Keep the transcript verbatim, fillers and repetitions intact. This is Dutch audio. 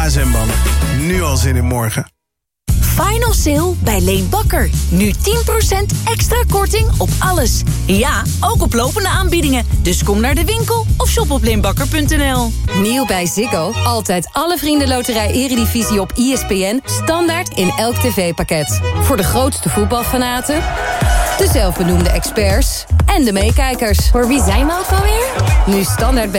K S M-banden. Nu al zin in morgen. Final sale bij Leen Bakker. Nu tien procent extra korting op alles. Ja, ook op lopende aanbiedingen. Dus kom naar de winkel of shop op leenbakker punt n l. Nieuw bij Ziggo. Altijd alle vriendenloterij Eredivisie op I S P N. Standaard in elk tv-pakket. Voor de grootste voetbalfanaten, de zelfbenoemde experts en de meekijkers. Voor wie zijn we ook alweer? Nu standaard bij